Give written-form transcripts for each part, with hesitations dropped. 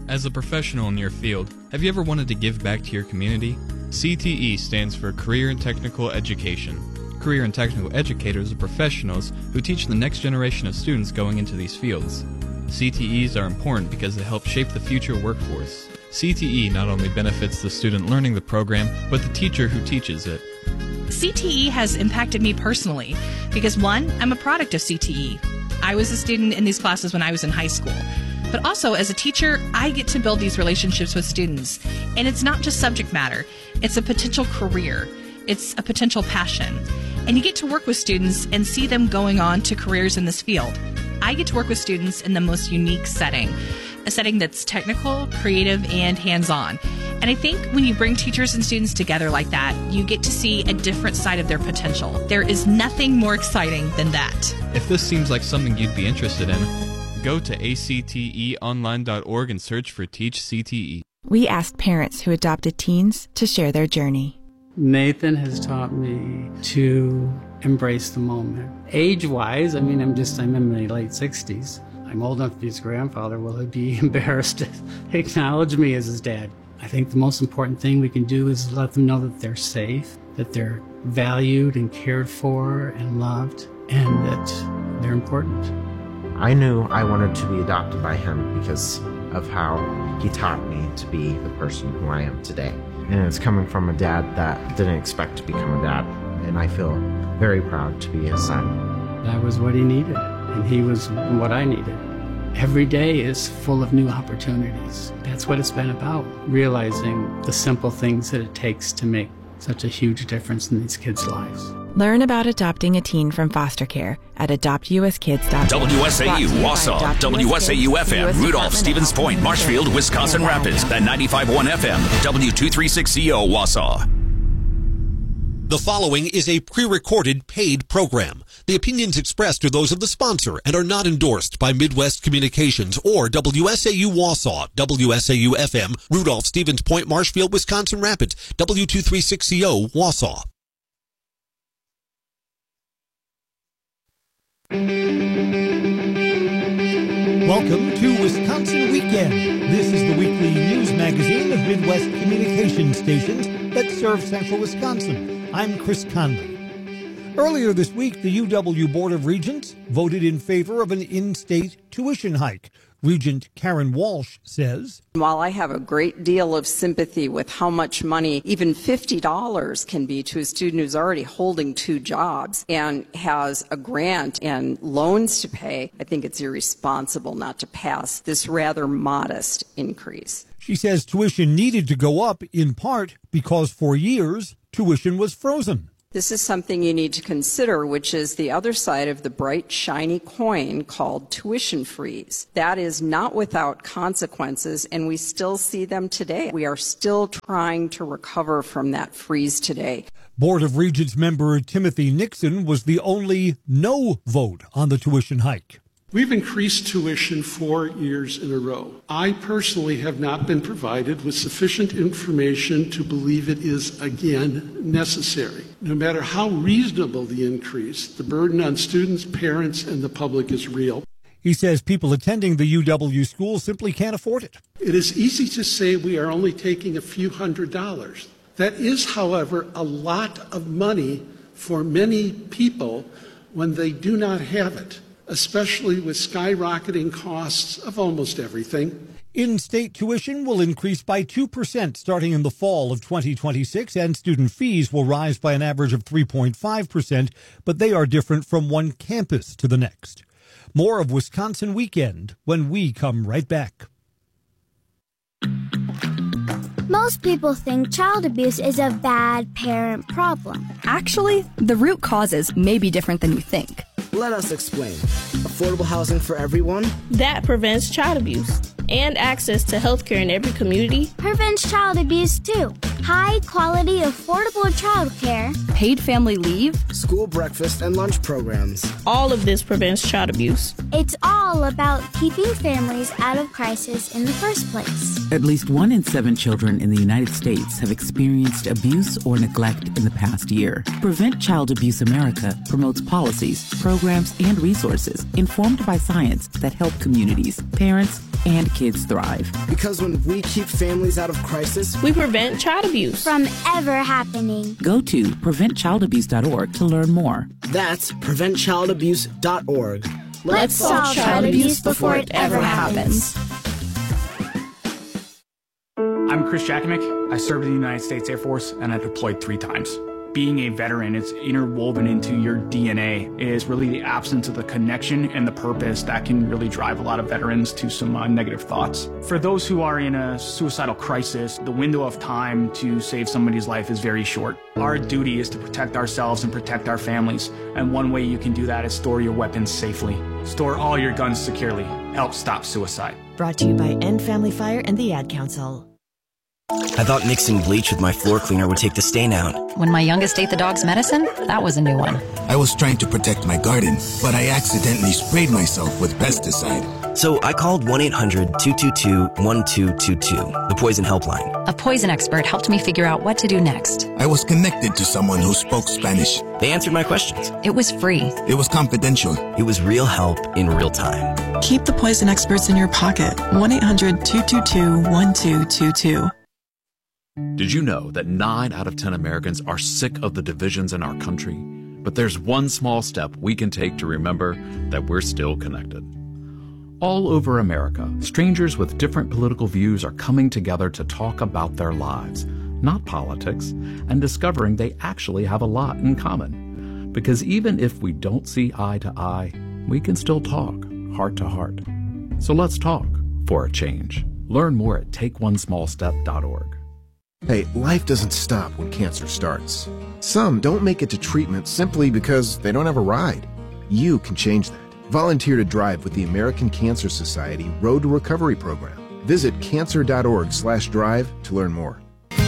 As a professional in your field, have you ever wanted to give back to your community? CTE stands for Career and Technical Education. Career and Technical Educators are professionals who teach the next generation of students going into these fields. CTEs are important because they help shape the future workforce. CTE not only benefits the student learning the program, but the teacher who teaches it. CTE has impacted me personally because, one, I'm a product of CTE. I was a student in these classes when I was in high school. But also, as a teacher, I get to build these relationships with students. And it's not just subject matter. It's a potential career. It's a potential passion. And you get to work with students and see them going on to careers in this field. I get to work with students in the most unique setting, a setting that's technical, creative, and hands-on. And I think when you bring teachers and students together like that, you get to see a different side of their potential. There is nothing more exciting than that. If this seems like something you'd be interested in, go to acteonline.org and search for Teach CTE. We asked parents who adopted teens to share their journey. Nathan has taught me to embrace the moment. Age-wise, I'm in my late 60s. I'm old enough to be his grandfather. Will he be embarrassed to acknowledge me as his dad? I think the most important thing we can do is let them know that they're safe, that they're valued and cared for and loved, and that they're important. I knew I wanted to be adopted by him because of how he taught me to be the person who I am today. And it's coming from a dad that didn't expect to become a dad. And I feel very proud to be his son. That was what he needed, and he was what I needed. Every day is full of new opportunities. That's what it's been about, realizing the simple things that it takes to make such a huge difference in these kids' lives. Learn about adopting a teen from foster care at adoptuskids.org. WSAU, Wausau, WSAU-FM, Rudolph, Stevens Point, Marshfield, Wisconsin Rapids, and 95.1 FM, W236CO, Wausau. The following is a pre-recorded paid program. The opinions expressed are those of the sponsor and are not endorsed by Midwest Communications or WSAU Wausau, WSAU-FM, Rudolph, Stevens Point, Marshfield, Wisconsin Rapids, W236CO, Wausau. Welcome to Wisconsin Weekend. This is the weekly news magazine of Midwest communication stations that serve central Wisconsin. I'm Chris Conley. Earlier this week, the UW Board of Regents voted in favor of an in-state tuition hike. Regent Karen Walsh says, while I have a great deal of sympathy with how much money even $50 can be to a student who's already holding 2 jobs and has a grant and loans to pay, I think it's irresponsible not to pass this rather modest increase. She says tuition needed to go up in part because for years tuition was frozen. This is something you need to consider, which is the other side of the bright, shiny coin called tuition freeze. That is not without consequences, and we still see them today. We are still trying to recover from that freeze today. Board of Regents member Timothy Nixon was the only no vote on the tuition hike. We've increased tuition 4 years in a row. I personally have not been provided with sufficient information to believe it is again necessary. No matter how reasonable the increase, the burden on students, parents, and the public is real. He says people attending the UW school simply can't afford it. It is easy to say we are only taking a few $100s. That is, however, a lot of money for many people when they do not have it, especially with skyrocketing costs of almost everything. In-state tuition will increase by 2% starting in the fall of 2026, and student fees will rise by an average of 3.5%, but they are different from one campus to the next. More of Wisconsin Weekend when we come right back. Most people think child abuse is a bad parent problem. Actually, the root causes may be different than you think. Let us explain. Affordable housing for everyone? That prevents child abuse. And access to health care in every community prevents child abuse too. High quality, affordable child care. Paid family leave. School breakfast and lunch programs. All of this prevents child abuse. It's all about keeping families out of crisis in the first place. At least 1 in 7 children in the United States have experienced abuse or neglect in the past year. Prevent Child Abuse America promotes policies, programs, and resources informed by science that help communities, parents, and kids thrive. Because when we keep families out of crisis, we prevent child abuse from ever happening. Go to preventchildabuse.org to learn more. That's preventchildabuse.org. Let's solve child abuse before it ever happens. I'm Chris Jakimick. I served in the United States Air Force and I deployed 3 times. Being a veteran is interwoven into your DNA. It is really the absence of the connection and the purpose that can really drive a lot of veterans to some negative thoughts. For those who are in a suicidal crisis, the window of time to save somebody's life is very short. Our duty is to protect ourselves and protect our families. And one way you can do that is store your weapons safely. Store all your guns securely. Help stop suicide. Brought to you by End Family Fire and the Ad Council. I thought mixing bleach with my floor cleaner would take the stain out. When my youngest ate the dog's medicine, that was a new one. I was trying to protect my garden, but I accidentally sprayed myself with pesticide. So I called 1-800-222-1222, the poison helpline. A poison expert helped me figure out what to do next. I was connected to someone who spoke Spanish. They answered my questions. It was free. It was confidential. It was real help in real time. Keep the poison experts in your pocket. 1-800-222-1222. Did you know that 9 out of 10 Americans are sick of the divisions in our country? But there's one small step we can take to remember that we're still connected. All over America, strangers with different political views are coming together to talk about their lives, not politics, and discovering they actually have a lot in common. Because even if we don't see eye to eye, we can still talk heart to heart. So let's talk for a change. Learn more at takeonesmallstep.org. Hey, life doesn't stop when cancer starts. Some don't make it to treatment simply because they don't have a ride. You can change that. Volunteer to drive with the American Cancer Society Road to Recovery program. Visit cancer.org/drive to learn more.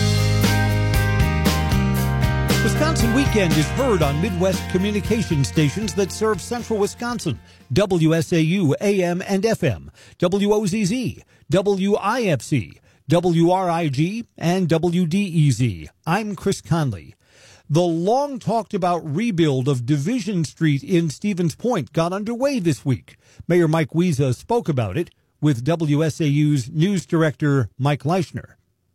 Wisconsin Weekend is heard on Midwest communication stations that serve central Wisconsin. WSAU AM and FM, WOZZ, WIFC, WRIG, and WDEZ. I'm Chris Conley. The long-talked-about rebuild of Division Street in Stevens Point got underway this week. Mayor Mike Wiese spoke about it with WSAU's news director Mike Leischner.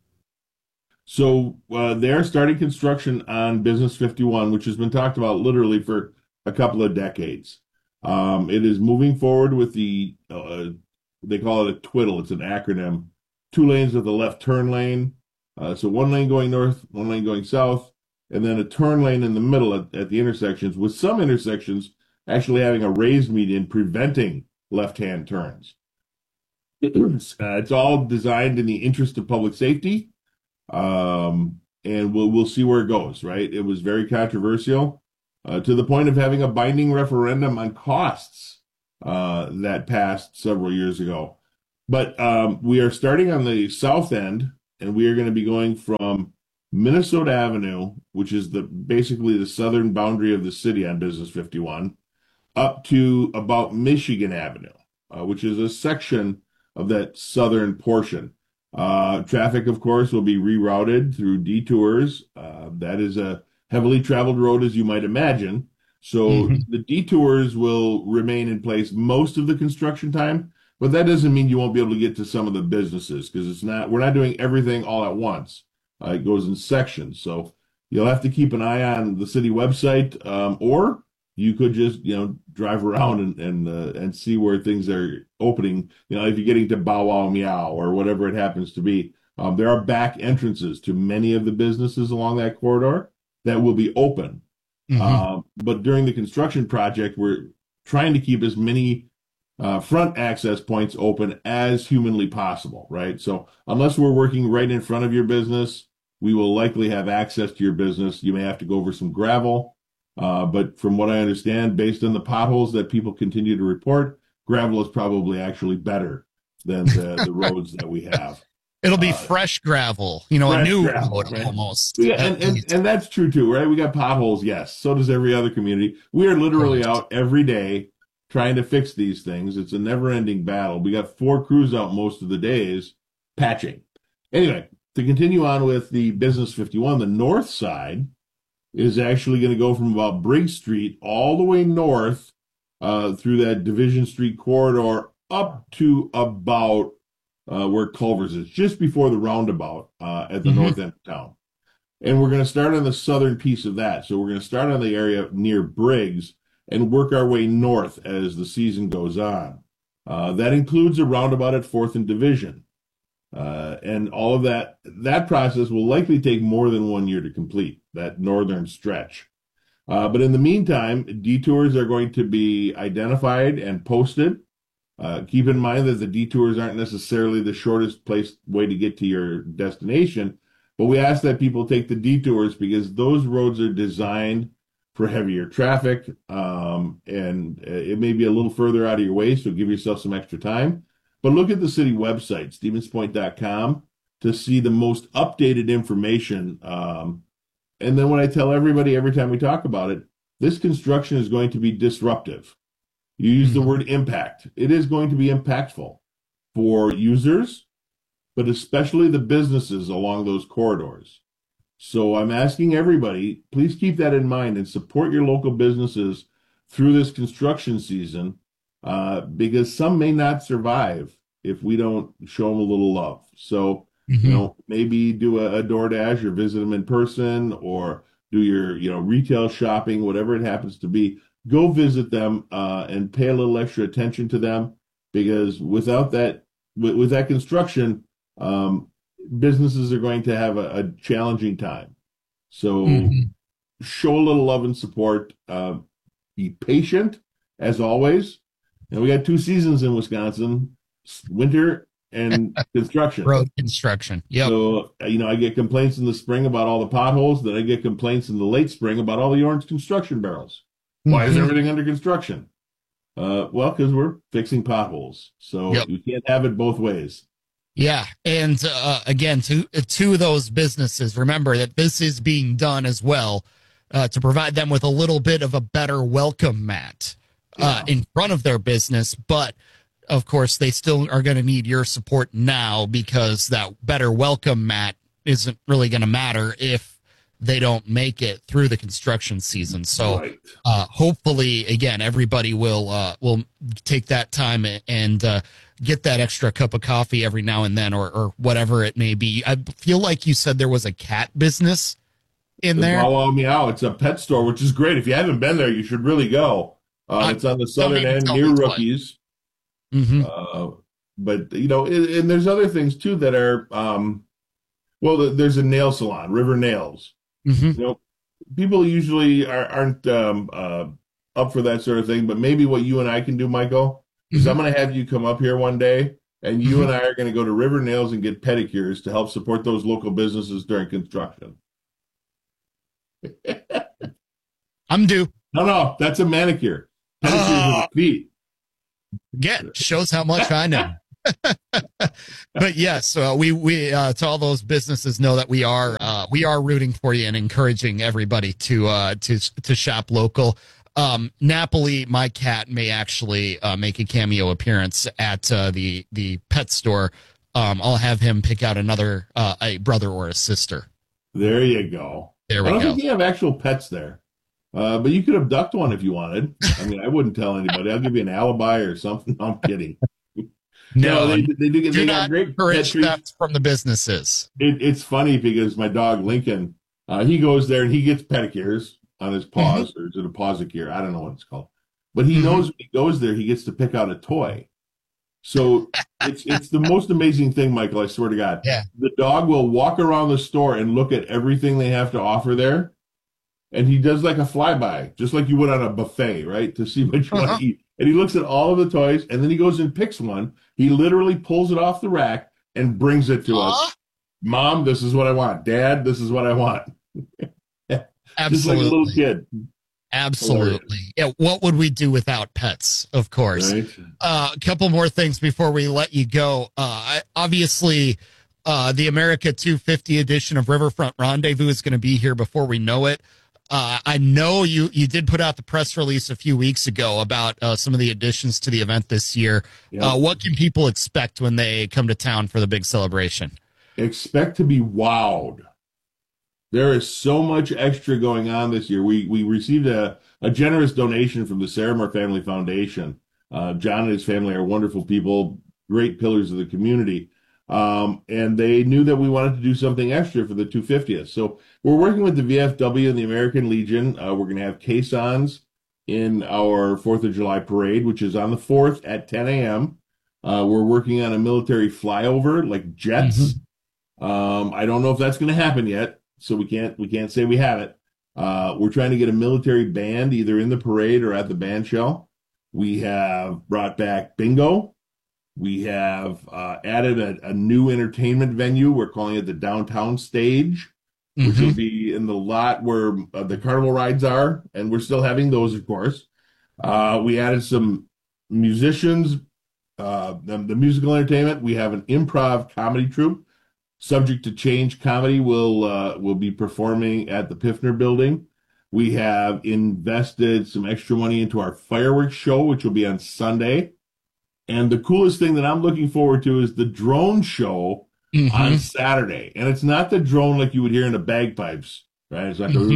So they're starting construction on Business 51, which has been talked about literally for a couple of decades. It is moving forward with the, they call it a twiddle. It's an acronym. 2 lanes with a left turn lane. So 1 lane going north, 1 lane going south, and then a turn lane in the middle at the intersections, with some intersections actually having a raised median preventing left-hand turns. It's all designed in the interest of public safety, and we'll see where it goes, right? It was very controversial to the point of having a binding referendum on costs that passed several years ago. But we are starting on the south end, and we are going to be going from Minnesota Avenue, which is basically the southern boundary of the city on Business 51, up to about Michigan Avenue, which is a section of that southern portion. Traffic, of course, will be rerouted through detours. That is a heavily traveled road, as you might imagine. So the detours will remain in place most of the construction time, but that doesn't mean you won't be able to get to some of the businesses, because we're not doing everything all at once. It goes in sections. So you'll have to keep an eye on the city website, or you could just, drive around and see where things are opening. If you're getting to Bow Wow Meow or whatever it happens to be, there are back entrances to many of the businesses along that corridor that will be open. But during the construction project, we're trying to keep as many front access points open as humanly possible, right? So unless we're working right in front of your business, we will likely have access to your business. You may have to go over some gravel. But from what I understand, based on the potholes that people continue to report, gravel is probably actually better than the roads that we have. It'll be fresh gravel, a new road, right? Almost. Yeah, and that's true too, right? We got potholes, yes. So does every other community. We are literally out every day trying to fix these things. It's a never-ending battle. We got 4 crews out most of the days patching. Anyway, to continue on with the Business 51, the north side is actually going to go from about Briggs Street all the way north through that Division Street corridor up to about where Culver's is, just before the roundabout at the north end of town. And we're going to start on the southern piece of that. So we're going to start on the area near Briggs and work our way north as the season goes on. That includes a roundabout at 4th and Division. And all of that process will likely take more than 1 year to complete, that northern stretch. But in the meantime, detours are going to be identified and posted. Keep in mind that the detours aren't necessarily the shortest way to get to your destination, but we ask that people take the detours because those roads are designed for heavier traffic, and it may be a little further out of your way, so give yourself some extra time. But look at the city website, stevenspoint.com, to see the most updated information. And then what I tell everybody every time we talk about it, this construction is going to be disruptive. You use the word impact. It is going to be impactful for users, but especially the businesses along those corridors. So I'm asking everybody, please keep that in mind and support your local businesses through this construction season, because some may not survive if we don't show them a little love. So, maybe do a DoorDash or visit them in person, or do your, retail shopping, whatever it happens to be. Go visit them and pay a little extra attention to them, because without that, with that construction, businesses are going to have a challenging time. So show a little love and support. Be patient, as always. And we got 2 seasons in Wisconsin, winter and construction. Road construction. Yep. So, I get complaints in the spring about all the potholes. Then I get complaints in the late spring about all the orange construction barrels. Why is everything under construction? Well, because we're fixing potholes. So you can't have it both ways. Yeah. And again, to those businesses, remember that this is being done as well to provide them with a little bit of a better welcome mat in front of their business. But of course, they still are going to need your support now, because that better welcome mat isn't really going to matter if they don't make it through the construction season. So hopefully, again, everybody will take that time and get that extra cup of coffee every now and then, or whatever it may be. I feel like you said there was a cat business in there. Wow Meow. It's a pet store, which is great. If you haven't been there, you should really go. It's on the southern end near Rookies. But, and there's other things too that are, there's a nail salon, River Nails. People usually aren't up for that sort of thing, but maybe what you and I can do, Michael, is I'm going to have you come up here one day, and you and I are going to go to River Nails and get pedicures to help support those local businesses during construction. I'm due. No, that's a manicure. Pedicures of the feet. Shows how much I know. But yes, we to all those businesses, know that we are rooting for you and encouraging everybody to shop local. Napoli, my cat, may actually make a cameo appearance at the pet store. I'll have him pick out another a brother or a sister. There you go. There we go. I don't think you have actual pets there. But you could abduct one if you wanted. I mean, I wouldn't tell anybody. I'll give you an alibi or something. I'm kidding. No, they got great encourage theft from the businesses. It's funny because my dog Lincoln, he goes there and he gets pedicures on his paws, or is it a pawsicure? I don't know what it's called. But he knows when he goes there, he gets to pick out a toy. So it's the most amazing thing, Michael. I swear to God. Yeah. The dog will walk around the store and look at everything they have to offer there. And he does like a flyby, just like you would on a buffet, right? To see what you want to eat. And he looks at all of the toys, and then he goes and picks one. He literally pulls it off the rack and brings it to us. Mom, this is what I want. Dad, this is what I want. Absolutely. Just like a little kid. Absolutely. Yeah. What would we do without pets? Of course. Right. A couple more things before we let you go. Obviously, the America 250 edition of Riverfront Rendezvous is going to be here before we know it. I know you did put out the press release a few weeks ago about some of the additions to the event this year. Yep. What can people expect when they come to town for the big celebration? Expect to be wowed. There is so much extra going on this year. We received a generous donation from the Saramore Family Foundation. John and his family are wonderful people, great pillars of the community. And they knew that we wanted to do something extra for the 250th. So we're working with the VFW and the American Legion. We're going to have caissons in our 4th of July parade, which is on the 4th at 10 a.m. We're working on a military flyover, like jets. I don't know if that's going to happen yet, so we can't say we have it. We're trying to get a military band either in the parade or at the band shell. We have brought back bingo. We have added a new entertainment venue. We're calling it the Downtown Stage, which will be in the lot where the carnival rides are, and we're still having those, of course. We added some musicians, the musical entertainment. We have an improv comedy troupe. Subject to Change Comedy will be performing at the Piffner Building. We have invested some extra money into our fireworks show, which will be on Sunday. And the coolest thing that I'm looking forward to is the drone show on Saturday. And it's not the drone like you would hear in the bagpipes, right? It's like because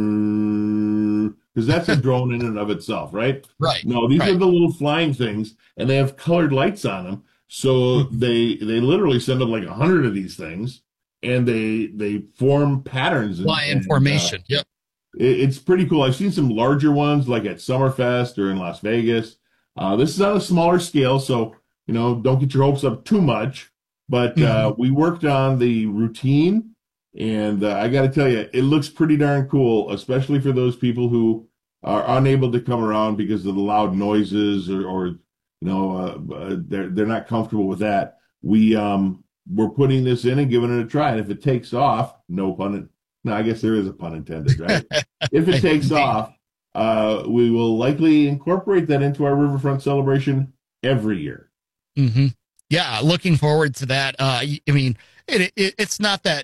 that's a drone in and of itself, right? Right. No, these are the little flying things, and they have colored lights on them. So they literally send up like 100 of these things, and they form patterns. Fly in formation. Yep. It's pretty cool. I've seen some larger ones like at Summerfest or in Las Vegas. This is on a smaller scale, so, don't get your hopes up too much. But we worked on the routine, and I got to tell you, it looks pretty darn cool, especially for those people who are unable to come around because of the loud noises or they're not comfortable with that. We're putting this in and giving it a try. And if it takes off, I guess there is a pun intended, right? If it takes off, we will likely incorporate that into our Riverfront celebration every year. Yeah, looking forward to that. I mean, it's not that,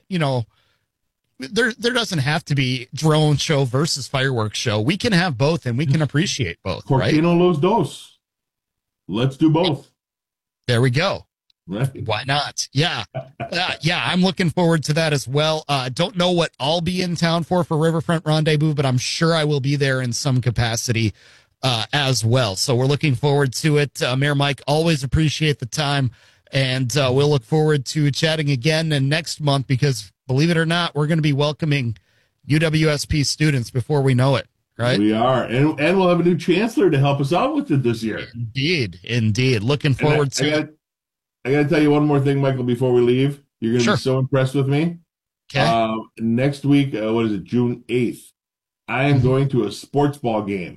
there doesn't have to be drone show versus fireworks show. We can have both, and we can appreciate both. ¿Por qué no los dos? Let's do both. There we go. Right. Why not? Yeah. I'm looking forward to that as well. Don't know what I'll be in town for Riverfront Rendezvous, but I'm sure I will be there in some capacity as well. So we're looking forward to it. Mayor Mike, always appreciate the time, and we'll look forward to chatting again next month because, believe it or not, we're going to be welcoming UWSP students before we know it. Right? We are. And we'll have a new chancellor to help us out with it this year. Indeed. Looking forward to it. I got to tell you one more thing, Michael, before we leave. You're going to be so impressed with me. Okay. Next week, June 8th, I am going to a sports ball game.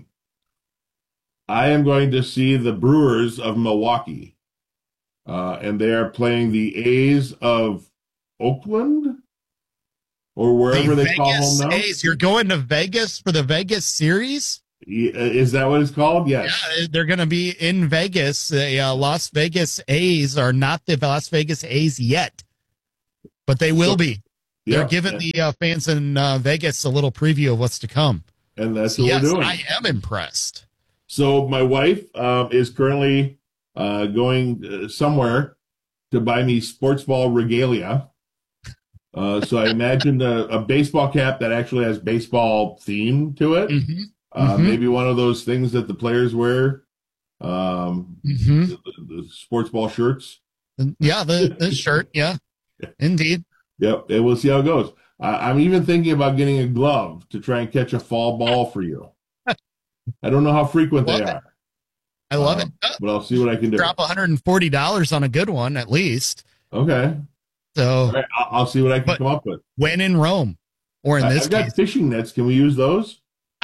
I am going to see the Brewers of Milwaukee. And they are playing the A's of Oakland or wherever they call home now. A's. You're going to Vegas for the Vegas series? Is that what it's called? Yes. Yeah, they're going to be in Vegas. The Las Vegas A's are not the Las Vegas A's yet, but they will be. They're giving the fans in Vegas a little preview of what's to come. And that's what we're doing. I am impressed. So my wife is currently going somewhere to buy me sports ball regalia. So I imagined a baseball cap that actually has baseball theme to it. Maybe one of those things that the players wear, the sports ball shirts. Yeah, the shirt. Yeah, indeed. Yep, and we'll see how it goes. I'm even thinking about getting a glove to try and catch a fall ball for you. I don't know how frequent they are. I love it. But I'll see what I can do. Drop $140 on a good one, at least. Okay. So right, I'll see what I can come up with. When in Rome, or in this I've got fishing nets. Can we use those?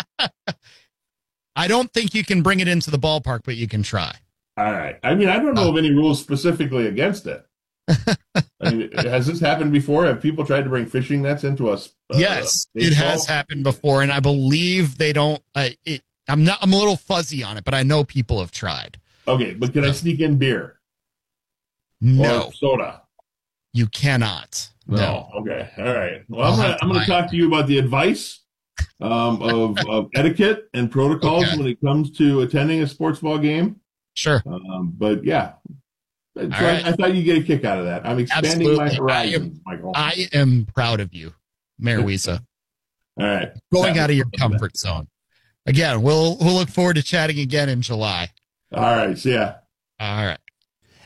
I don't think you can bring it into the ballpark, but you can try. All right. I mean, I don't know of any rules specifically against it. I mean, has this happened before? Have people tried to bring fishing nets into us? Yes, it has happened before, and I believe they don't. I'm a little fuzzy on it, but I know people have tried. Okay, but can I sneak in beer? No. Or soda? You cannot. No. Okay. All right. Well, I'm going to talk to you about the advice of etiquette and protocols when it comes to attending a sports ball game. Sure. But yeah. So I thought you'd get a kick out of that. I'm expanding my horizons, Michael. I am proud of you, Mayor Wiesa. All right. Going out of your comfort zone. Again, we'll look forward to chatting again in July. All right. See ya. All right.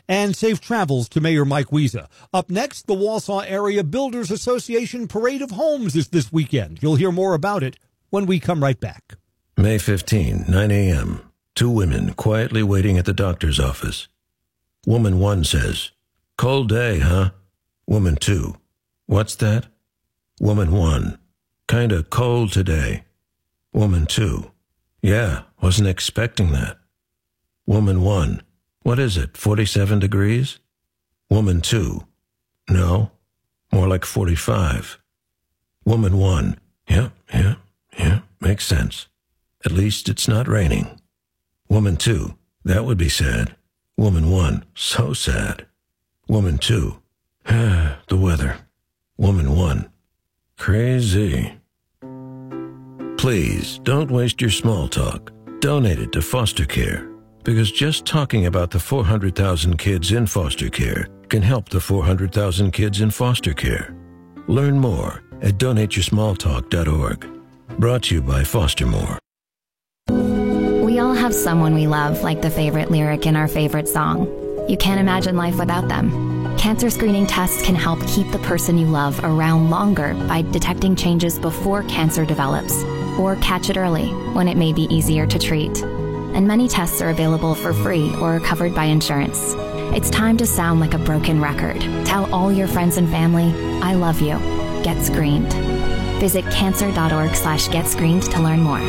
And safe travels to Mayor Mike Wiesa. Up next, the Wausau Area Builders Association Parade of Homes is this weekend. You'll hear more about it when we come right back. May 15, 9 a.m. 2 women quietly waiting at the doctor's office. Woman 1 says, "Cold day, huh?" Woman 2, "What's that?" Woman 1, "Kinda cold today." Woman 2, "Yeah, wasn't expecting that." Woman 1, "What is it, 47 degrees?" Woman 2, "No, more like 45. Woman 1, yeah, makes sense. At least it's not raining." Woman 2, "That would be sad." Woman 1, "So sad." Woman 2, "The weather." Woman 1, "Crazy." Please, don't waste your small talk. Donate it to foster care. Because just talking about the 400,000 kids in foster care can help the 400,000 kids in foster care. Learn more at donateyoursmalltalk.org. Brought to you by Fostermore. We all have someone we love, like the favorite lyric in our favorite song. You can't imagine life without them. Cancer screening tests can help keep the person you love around longer by detecting changes before cancer develops, or catch it early when it may be easier to treat. And many tests are available for free or covered by insurance. It's time to sound like a broken record. Tell all your friends and family, "I love you. Get screened." Visit cancer.org/getscreened to learn more.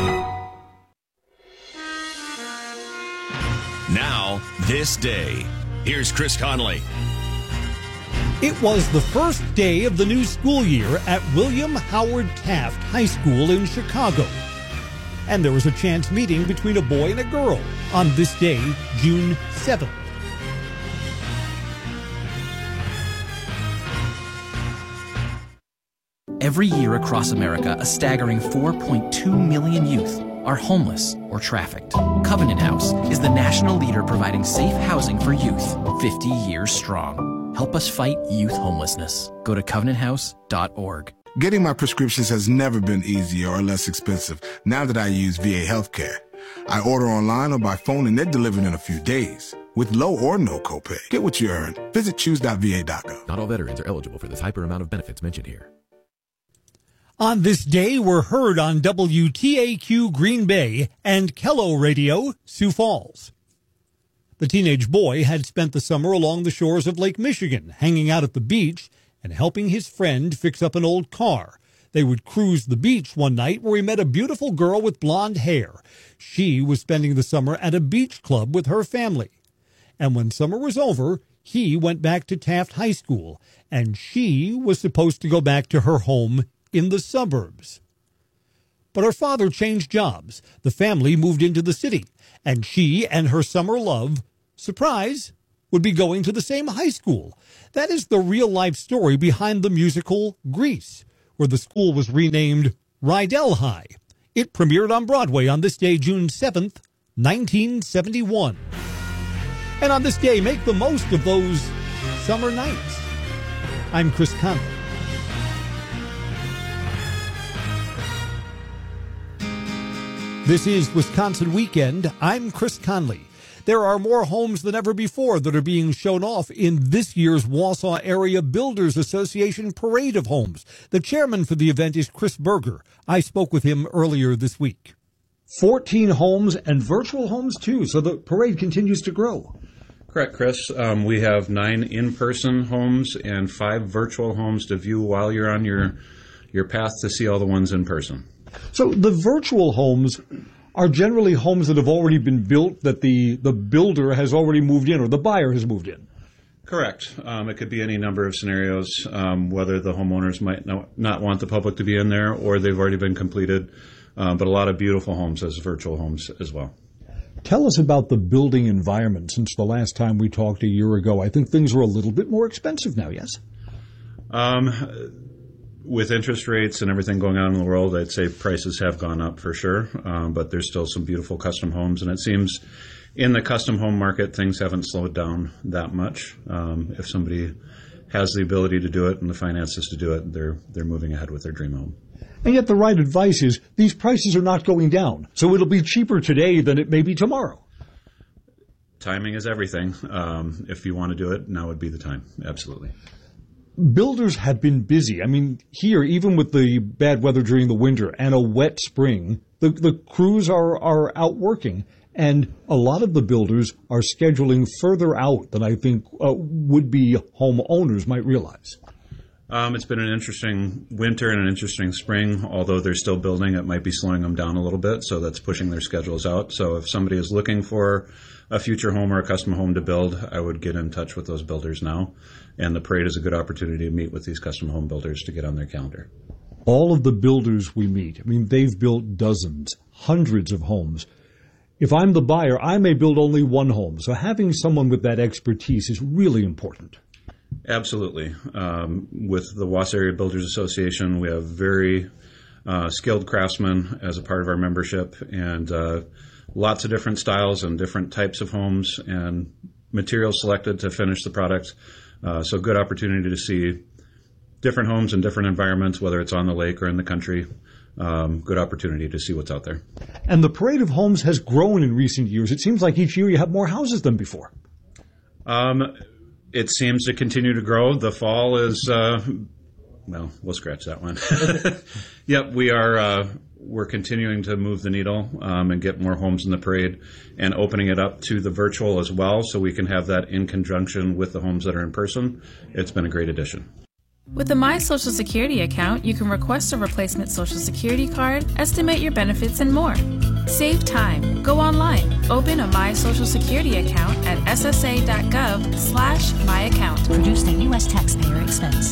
Now, this day. Here's Chris Conley. It was the first day of the new school year at William Howard Taft High School in Chicago. And there was a chance meeting between a boy and a girl on this day, June 7th. Every year across America, a staggering 4.2 million youth are homeless or trafficked. Covenant House is the national leader providing safe housing for youth, 50 years strong. Help us fight youth homelessness. Go to covenanthouse.org. Getting my prescriptions has never been easier or less expensive now that I use VA Healthcare. I order online or by phone and they're delivered in a few days. With low or no copay. Get what you earn. Visit choose.va.gov. Not all veterans are eligible for this hyper amount of benefits mentioned here. On this day, we're heard on WTAQ Green Bay and Kello Radio, Sioux Falls. The teenage boy had spent the summer along the shores of Lake Michigan, hanging out at the beach and helping his friend fix up an old car. They would cruise the beach one night where he met a beautiful girl with blonde hair. She was spending the summer at a beach club with her family. And when summer was over, he went back to Taft High School, and she was supposed to go back to her home in the suburbs. But her father changed jobs. The family moved into the city, and she and her summer love, surprise, would be going to the same high school. That is the real-life story behind the musical Grease, where the school was renamed Rydell High. It premiered on Broadway on this day, June 7th, 1971. And on this day, make the most of those summer nights. I'm Chris Conley. This is Wisconsin Weekend. I'm Chris Conley. There are more homes than ever before that are being shown off in this year's Wausau Area Builders Association Parade of Homes. The chairman for the event is Chris Berger. I spoke with him earlier this week. 14 homes and virtual homes, too, so the parade continues to grow. Correct, Chris. We have 9 in-person homes and 5 virtual homes to view while you're on your path to see all the ones in person. So the virtual homes are generally homes that have already been built, that the builder has already moved in or the buyer has moved in. Correct. It could be any number of scenarios, whether the homeowners might not want the public to be in there or they've already been completed, but a lot of beautiful homes as virtual homes as well. Tell us about the building environment since the last time we talked a year ago. I think things are a little bit more expensive now, yes? With interest rates and everything going on in the world, I'd say prices have gone up for sure, but there's still some beautiful custom homes, and it seems in the custom home market, things haven't slowed down that much. If somebody has the ability to do it and the finances to do it, they're moving ahead with their dream home. And yet the right advice is these prices are not going down, so it'll be cheaper today than it may be tomorrow. Timing is everything. If you want to do it, now would be the time. Absolutely. Builders have been busy. I mean, here, even with the bad weather during the winter and a wet spring, the crews are out working. And a lot of the builders are scheduling further out than I think would-be homeowners might realize. It's been an interesting winter and an interesting spring. Although they're still building, it might be slowing them down a little bit, so that's pushing their schedules out. So if somebody is looking for a future home or a custom home to build, I would get in touch with those builders now. And the parade is a good opportunity to meet with these custom home builders to get on their calendar. All of the builders we meet, I mean, they've built dozens, hundreds of homes. If I'm the buyer, I may build only one home. So having someone with that expertise is really important. Absolutely. With the Wausau Area Builders Association, we have very skilled craftsmen as a part of our membership, and lots of different styles and different types of homes and materials selected to finish the product. So good opportunity to see different homes in different environments, whether it's on the lake or in the country. Good opportunity to see what's out there. And the parade of homes has grown in recent years. It seems like each year you have more houses than before. It seems to continue to grow. The fall is, well, we'll scratch that one. Yep, we're continuing to move the needle and get more homes in the parade and opening it up to the virtual as well, so we can have that in conjunction with the homes that are in person. It's been a great addition. With the My Social Security account, you can request a replacement Social Security card, estimate your benefits, and more. Save time. Go online. Open a My Social Security account at ssa.gov/myaccount. Produced at U.S. taxpayer expense.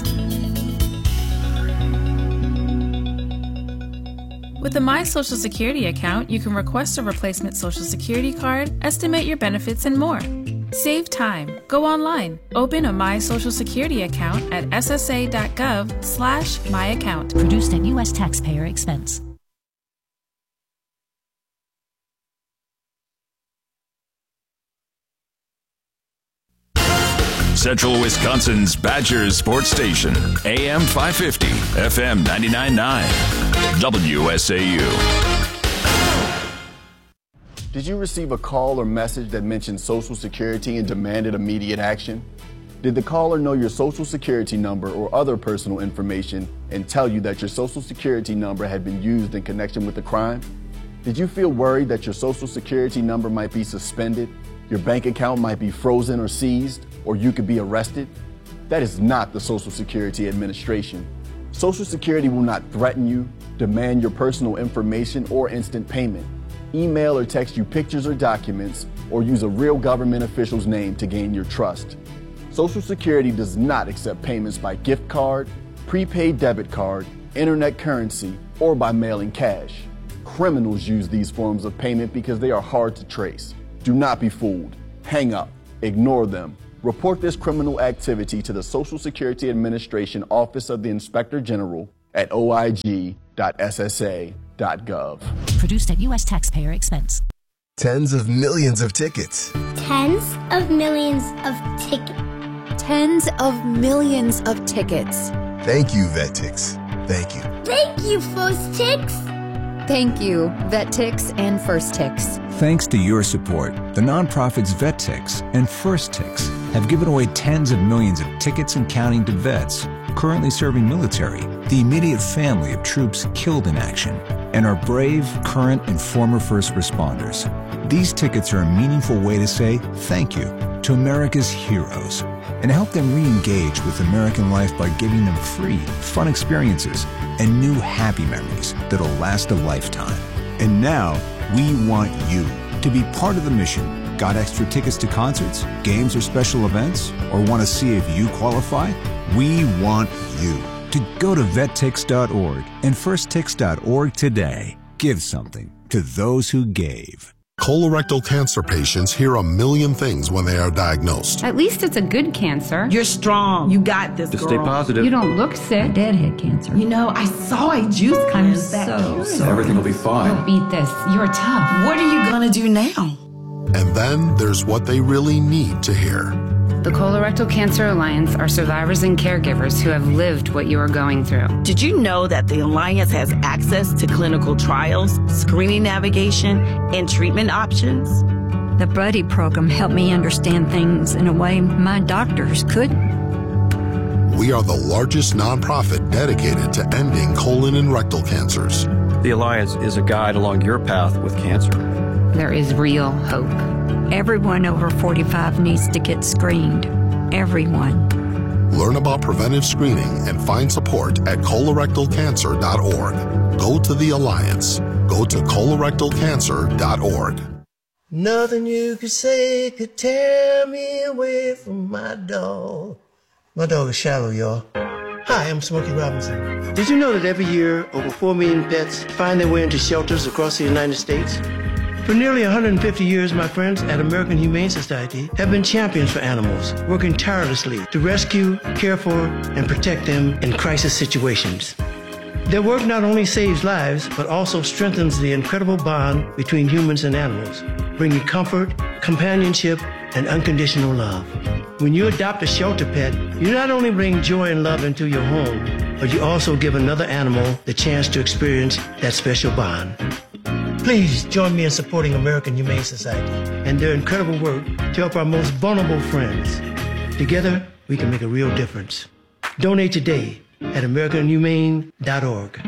With the My Social Security account, you can request a replacement Social Security card, estimate your benefits, and more. Save time. Go online. Open a My Social Security account at ssa.gov/myaccount. Produced at U.S. taxpayer expense. Central Wisconsin's Badger Sports Station, AM 550, FM 99.9, WSAU. Did you receive a call or message that mentioned Social Security and demanded immediate action? Did the caller know your Social Security number or other personal information and tell you that your Social Security number had been used in connection with the crime? Did you feel worried that your Social Security number might be suspended, your bank account might be frozen or seized, or you could be arrested? That is not the Social Security Administration. Social Security will not threaten you, demand your personal information, or instant payment, email or text you pictures or documents, or use a real government official's name to gain your trust. Social Security does not accept payments by gift card, prepaid debit card, internet currency, or by mailing cash. Criminals use these forms of payment because they are hard to trace. Do not be fooled. Hang up. Ignore them. Report this criminal activity to the Social Security Administration Office of the Inspector General at oig.ssa.gov. Produced at U.S. taxpayer expense. Tens of millions of tickets. Tens of millions of tickets. Tens of millions of tickets. Thank you, VetTix. Thank you. Thank you, First Tix. Thank you, VetTix and First Tix. Thanks to your support, the nonprofits VetTix and First Tix have given away tens of millions of tickets and counting to vets currently serving military, the immediate family of troops killed in action, and our brave, current, and former first responders. These tickets are a meaningful way to say thank you to America's heroes and help them re-engage with American life by giving them free, fun experiences and new happy memories that'll last a lifetime. And now, we want you to be part of the mission. Got extra tickets to concerts, games, or special events? Or want to see if you qualify? We want you to go to vettix.org and firsttix.org today. Give something to those who gave. Colorectal cancer patients hear a million things when they are diagnosed. At least it's a good cancer. You're strong. You got this, girl. Stay positive. You don't look sick. My dad had cancer. You know, I saw a juice kind of so everything will be fine. You'll beat this. You're tough. What are you going to do now? And then there's what they really need to hear. The Colorectal Cancer Alliance are survivors and caregivers who have lived what you are going through. Did you know that the Alliance has access to clinical trials, screening navigation, and treatment options? The Buddy program helped me understand things in a way my doctors couldn't. We are the largest nonprofit dedicated to ending colon and rectal cancers. The Alliance is a guide along your path with cancer. There is real hope. Everyone over 45 needs to get screened. Everyone. Learn about preventive screening and find support at colorectalcancer.org. Go to the Alliance. Go to colorectalcancer.org. Nothing you could say could tear me away from my dog. My dog is Shallow, y'all. Hi, I'm Smokey Robinson. Did you know that every year, over 4 million pets find their way into shelters across the United States? For nearly 150 years, my friends at American Humane Society have been champions for animals, working tirelessly to rescue, care for, and protect them in crisis situations. Their work not only saves lives, but also strengthens the incredible bond between humans and animals, bringing comfort, companionship, and unconditional love. When you adopt a shelter pet, you not only bring joy and love into your home, but you also give another animal the chance to experience that special bond. Please join me in supporting American Humane Society and their incredible work to help our most vulnerable friends. Together, we can make a real difference. Donate today at AmericanHumane.org.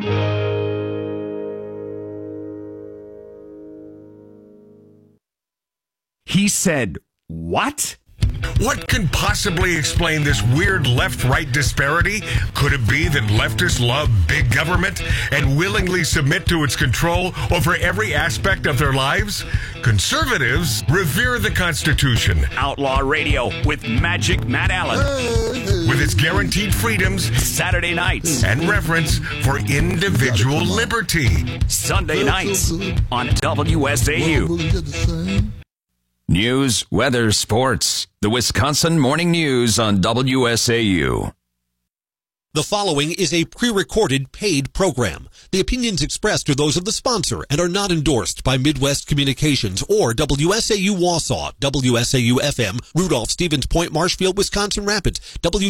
He said, what? What can possibly explain this weird left-right disparity? Could it be that leftists love big government and willingly submit to its control over every aspect of their lives? Conservatives revere the Constitution. Outlaw Radio with Magic Matt Allen. With its guaranteed freedoms, Saturday nights, and reverence for individual liberty. Sunday nights on WSAU. News, weather, sports. The Wisconsin Morning News on WSAU. The following is a pre-recorded paid program. The opinions expressed are those of the sponsor and are not endorsed by Midwest Communications or WSAU Wausau, WSAU FM, Rudolph, Stevens Point, Marshfield, Wisconsin Rapids,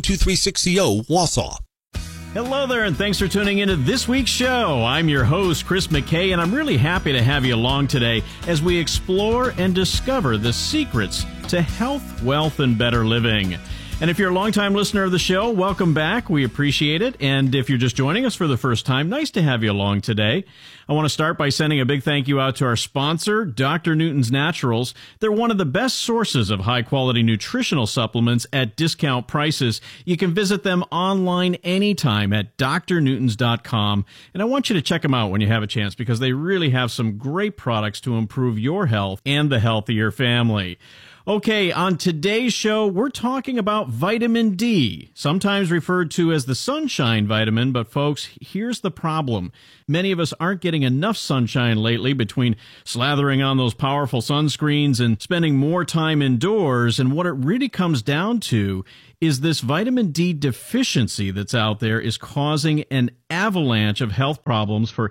W236CO, Wausau. Hello there, and thanks for tuning into this week's show. I'm your host, Chris McKay, and I'm really happy to have you along today as we explore and discover the secrets to health, wealth, and better living. And if you're a longtime listener of the show, welcome back. We appreciate it. And if you're just joining us for the first time, nice to have you along today. I want to start by sending a big thank you out to our sponsor, Dr. Newton's Naturals. They're one of the best sources of high-quality nutritional supplements at discount prices. You can visit them online anytime at drnewtons.com. And I want you to check them out when you have a chance because they really have some great products to improve your health and the health of your family. Okay, on today's show, we're talking about vitamin D, sometimes referred to as the sunshine vitamin, but folks, here's the problem. Many of us aren't getting enough sunshine lately between slathering on those powerful sunscreens and spending more time indoors, and what it really comes down to is this vitamin D deficiency that's out there is causing an avalanche of health problems for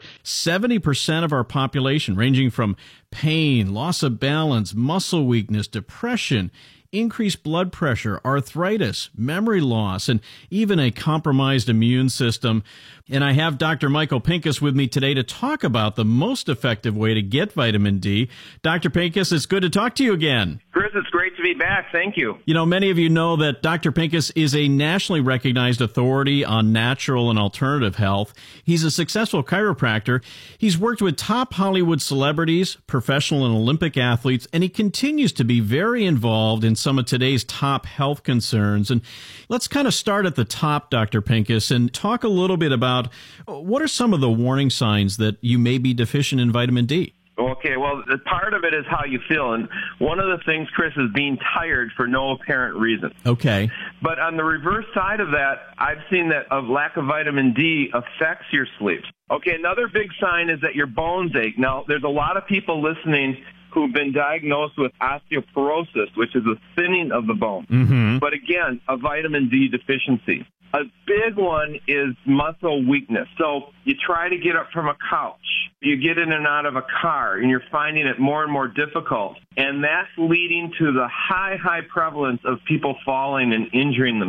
70% of our population, ranging from pain, loss of balance, muscle weakness, depression, increased blood pressure, arthritis, memory loss, and even a compromised immune system. And I have Dr. Michael Pinkus with me today to talk about the most effective way to get vitamin D. Dr. Pinkus, it's good to talk to you again. Chris, it's great to be back. Thank you. You know, many of you know that Dr. Pinkus is a nationally recognized authority on natural and alternative health. He's a successful chiropractor. He's worked with top Hollywood celebrities, professional and Olympic athletes, and he continues to be very involved in some of today's top health concerns. And let's kind of start at the top, Dr. Pinkus, and talk a little bit about what are some of the warning signs that you may be deficient in vitamin D? Okay, well, part of it is how you feel. And one of the things, Chris, is being tired for no apparent reason. Okay. But on the reverse side of that, I've seen that a lack of vitamin D affects your sleep. Okay, another big sign is that your bones ache. Now, there's a lot of people listening who've been diagnosed with osteoporosis, which is a thinning of the bone. Mm-hmm. But again, a vitamin D deficiency. A big one is muscle weakness. So you try to get up from a couch, you get in and out of a car, and you're finding it more and more difficult. And that's leading to the high prevalence of people falling and injuring themselves.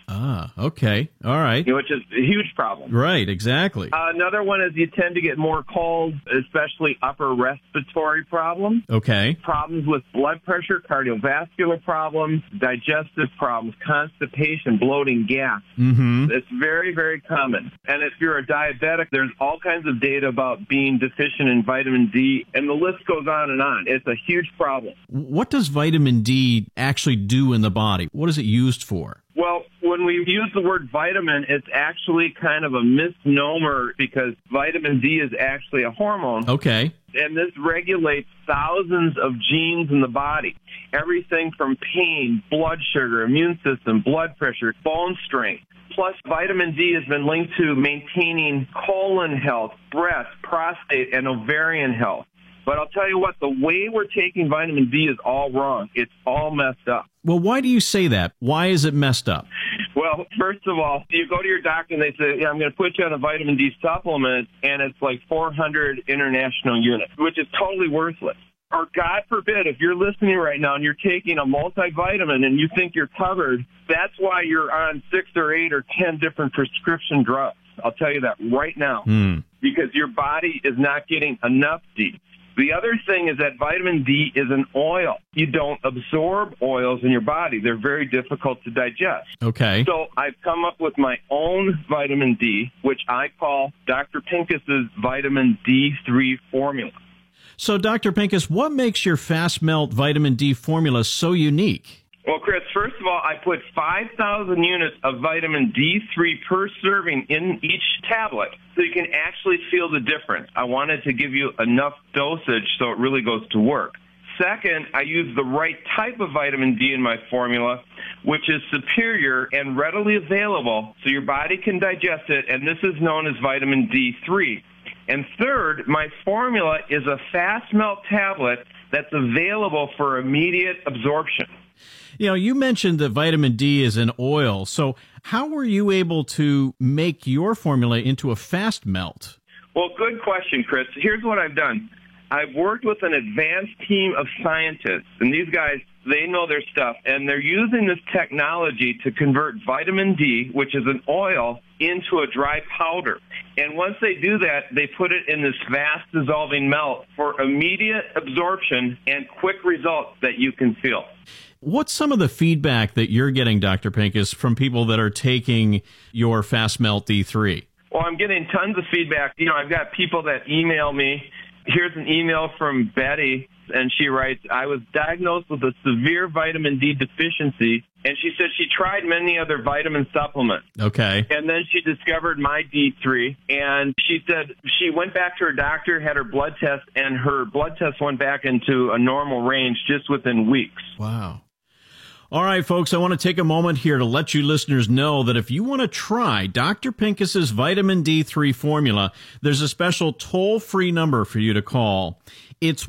Ah, okay. All right. Which is a huge problem. Right, exactly. Another one is you tend to get more colds, especially upper respiratory problems. Okay. Problems with blood pressure, cardiovascular problems, digestive problems, constipation, bloating, gas. Mm-hmm. It's very, very common. And if you're a diabetic, there's all kinds of data about being deficient in vitamin D, and the list goes on and on. It's a huge problem. What does vitamin D actually do in the body? What is it used for? Well, when we use the word vitamin, it's actually kind of a misnomer because vitamin D is actually a hormone. Okay. And this regulates thousands of genes in the body. Everything from pain, blood sugar, immune system, blood pressure, bone strength. Plus, vitamin D has been linked to maintaining colon health, breast, prostate, and ovarian health. But I'll tell you what, the way we're taking vitamin D is all wrong. It's all messed up. Well, why do you say that? Why is it messed up? Well, first of all, you go to your doctor and they say, yeah, I'm going to put you on a vitamin D supplement, and it's like 400 international units, which is totally worthless. Or God forbid, if you're listening right now and you're taking a multivitamin and you think you're covered, that's why you're on 6 or 8 or 10 different prescription drugs. I'll tell you that right now, because your body is not getting enough D. The other thing is that vitamin D is an oil. You don't absorb oils in your body. They're very difficult to digest. Okay. So I've come up with my own vitamin D, which I call Dr. Pincus's vitamin D3 formula. So, Dr. Pincus, what makes your fast melt vitamin D formula so unique? Well, Chris, first of all, I put 5,000 units of vitamin D3 per serving in each tablet so you can actually feel the difference. I wanted to give you enough dosage so it really goes to work. Second, I use the right type of vitamin D in my formula, which is superior and readily available so your body can digest it, and this is known as vitamin D3. And third, my formula is a fast melt tablet that's available for immediate absorption. You know, you mentioned that vitamin D is an oil. So how were you able to make your formula into a fast melt? Well, good question, Chris. Here's what I've done. I've worked with an advanced team of scientists, and these guys, they know their stuff, and they're using this technology to convert vitamin D, which is an oil, into a dry powder. And once they do that, they put it in this fast dissolving melt for immediate absorption and quick results that you can feel. What's some of the feedback that you're getting, Dr. Pincus, from people that are taking your Fast Melt D3? Well, I'm getting tons of feedback. You know, I've got people that email me. Here's an email from Betty, and she writes, I was diagnosed with a severe vitamin D deficiency, and she said she tried many other vitamin supplements. Okay. And then she discovered my D3, and she said she went back to her doctor, had her blood test, and her blood test went back into a normal range just within weeks. Wow. All right, folks, I want to take a moment here to let you listeners know that if you want to try Dr. Pincus's vitamin D3 formula, there's a special toll-free number for you to call. It's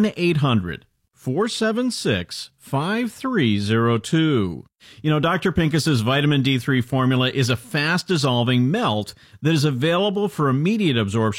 1-800-476-5302. You know, Dr. Pincus's vitamin D3 formula is a fast-dissolving melt that is available for immediate absorption